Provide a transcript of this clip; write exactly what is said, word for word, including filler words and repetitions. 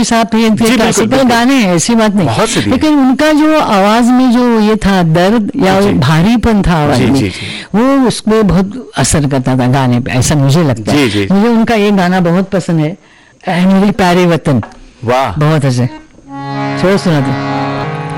के साथ ये क्लासिकल गाने हैं, ऐसी बात नहीं, लेकिन उनका जो आवाज में जो ये था दर्द या भारीपन था आवाज में, वो उसमें बहुत असर करता था गाने पे, ऐसा मुझे लगता है। मुझे उनका ये गाना बहुत पसंद है, ऐ मेरे प्यारे वतन। वाह, बहुत अच्छे, थोड़ा सुना दे।